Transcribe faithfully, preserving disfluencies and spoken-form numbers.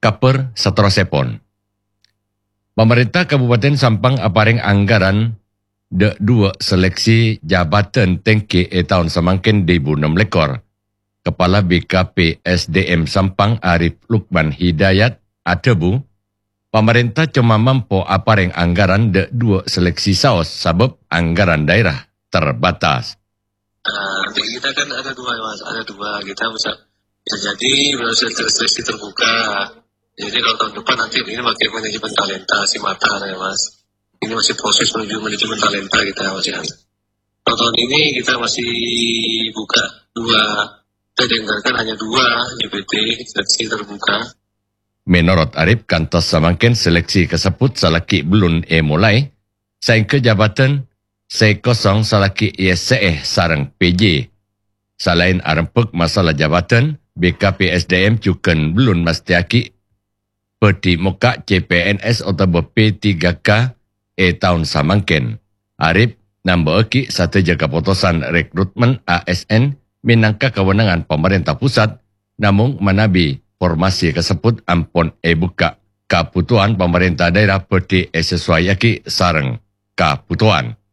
kaper seterusipun. Pemerintah Kabupaten Sampang apareng anggaran de dua seleksi jabatan tengki e tahun semangkin dua ribu enam belas. Kepala B K P S D M Sampang Arif Lukman Hidayat atebu, pemerintah cuma mampu apareng anggaran de dua seleksi saos sebab anggaran daerah terbatas. Uh, kita kan ada dua mas, ada dua kita bisa bisa jadi bisa seleksi terbuka. Jadi kalau tahun depan nanti ini pakai manajemen talenta si mata ya mas. Ini masih proses menuju manajemen talenta kita masih ada. Kalau tahun ini kita masih buka dua, kita dengarkan hanya dua J P T seleksi terbuka. Menurut Arif, kantos semakin seleksi kesebut salaki belum e mulai, sehingga jabatan saya kosong salaki I S C E sarang P J. Selain arempuk masalah jabatan, B K P S D M juga belum mestiaki peti muka C P N S atau P tiga K e tahun samangkin. Arif nambah ki satu jaga keputusan rekrutmen A S N minangka kewenangan pemerintah pusat, namun manabi formasi kesebut ampun e buka kebutuhan pemerintah daerah peti e sesuai yaki sarang kebutuhan.